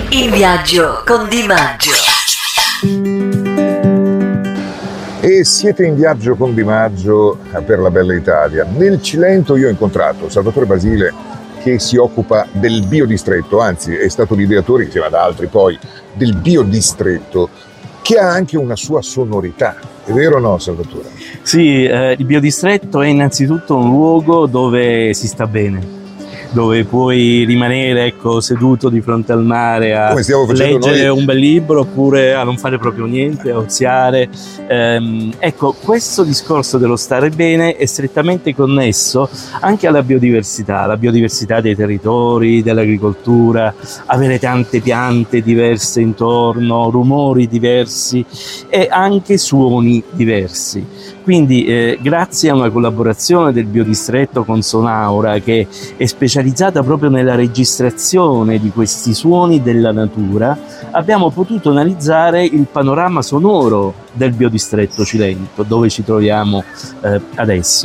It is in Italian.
In viaggio con Di Maggio. E siete in viaggio con Di Maggio per la bella Italia. Nel Cilento io ho incontrato Salvatore Basile, che si occupa del biodistretto, anzi è stato l'ideatore insieme ad altri poi del biodistretto, che ha anche una sua sonorità. È vero o no, Salvatore? Sì, il biodistretto è innanzitutto un luogo dove si sta bene, dove puoi rimanere seduto di fronte al mare a leggere un bel libro oppure a non fare proprio niente, a oziare. Questo discorso dello stare bene è strettamente connesso anche alla biodiversità dei territori, dell'agricoltura, avere tante piante diverse intorno, rumori diversi e anche suoni diversi. Quindi grazie a una collaborazione del biodistretto con Sonaura, che è specializzata proprio nella registrazione di questi suoni della natura, abbiamo potuto analizzare il panorama sonoro del biodistretto Cilento, dove ci troviamo adesso.